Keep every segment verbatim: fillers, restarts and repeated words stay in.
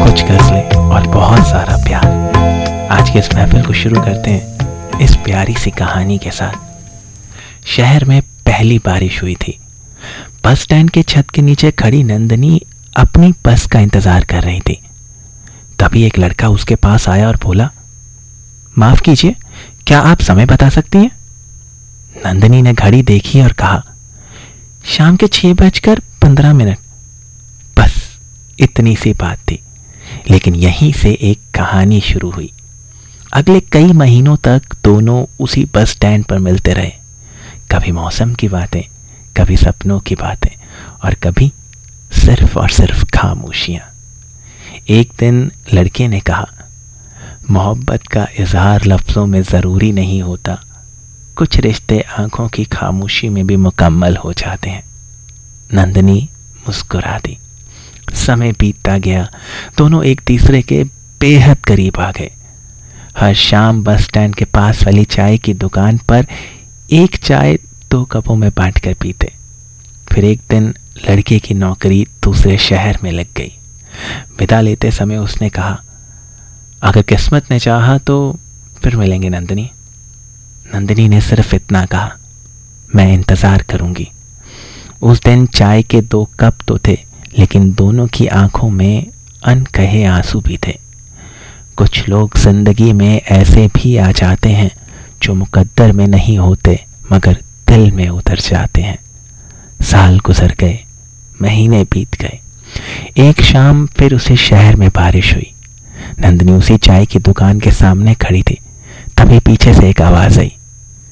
कुछ गज़लें और बहुत सारा प्यार। आज के इस महफिल को शुरू करते हैं इस प्यारी सी कहानी के साथ। शहर में पहली बारिश हुई थी। बस स्टैंड के छत के नीचे खड़ी नंदनी अपनी बस का इंतजार कर रही थी। तभी एक लड़का उसके पास आया और बोला, माफ कीजिए, क्या आप समय बता सकती हैं? नंदनी ने घड़ी देखी और कहा, शाम के छह बजकर पंद्रह मिनट। बस इतनी सी बात थी, लेकिन यहीं से एक कहानी शुरू हुई। अगले कई महीनों तक दोनों उसी बस स्टैंड पर मिलते रहे। कभी मौसम की बातें, कभी सपनों की बातें और कभी सिर्फ और सिर्फ खामोशियां। एक दिन लड़के ने कहा, मोहब्बत का इजहार लफ्ज़ों में ज़रूरी नहीं होता, कुछ रिश्ते आंखों की खामोशी में भी मुकम्मल हो जाते हैं। नंदनी मुस्कुरा दी। समय बीतता गया, दोनों एक तीसरे के बेहद करीब आ गए। हर शाम बस स्टैंड के पास वाली चाय की दुकान पर एक चाय दो कपों में बांटकर पीते। फिर एक दिन लड़के की नौकरी दूसरे शहर में लग गई। विदा लेते समय उसने कहा, अगर किस्मत ने चाहा तो फिर मिलेंगे नंदनी। नंदनी ने सिर्फ इतना कहा, मैं इंतजार करूंगी। उस दिन चाय के दो कप तो थे, लेकिन दोनों की आंखों में अनकहे आंसू भी थे। कुछ लोग जिंदगी में ऐसे भी आ जाते हैं जो मुकद्दर में नहीं होते मगर दिल में उतर जाते हैं। साल गुजर गए, महीने बीत गए। एक शाम फिर उसी शहर में बारिश हुई। नंदनी उसी चाय की दुकान के सामने खड़ी थी। तभी पीछे से एक आवाज आई,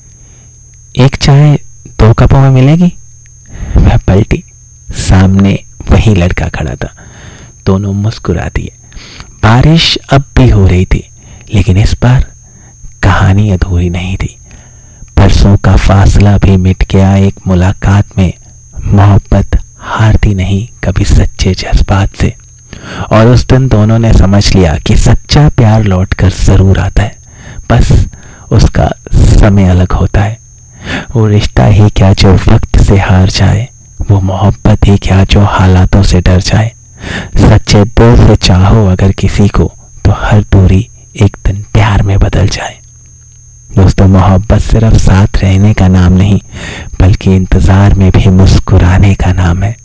एक चाय दो कपों में मिलेगी? वह पलटी, सामने वही लड़का खड़ा था। दोनों मुस्कुरा दिए। बारिश अब भी हो रही थी, लेकिन इस बार कहानी अधूरी नहीं थी। बरसों का फासला भी मिट गया एक मुलाकात में। मोहब्बत हारती नहीं कभी सच्चे जज्बात से। और उस दिन दोनों ने समझ लिया कि सच्चा प्यार लौटकर जरूर आता है, बस उसका समय अलग होता है। वो रिश्ता ही क्या जो वक्त से हार जाए, वो मोहब्बत ही क्या जो हालातों से डर जाए। सच्चे दिल से चाहो अगर किसी को, तो हर दूरी एक दिन प्यार में बदल जाए। दोस्तों, मोहब्बत सिर्फ साथ रहने का नाम नहीं, बल्कि इंतजार में भी मुस्कुराने का नाम है।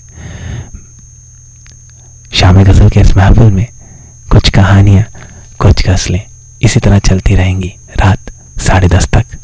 शाम गजल के इस महफिल में कुछ कहानियां, कुछ गजलें इसी तरह चलती रहेंगी रात साढ़े दस तक।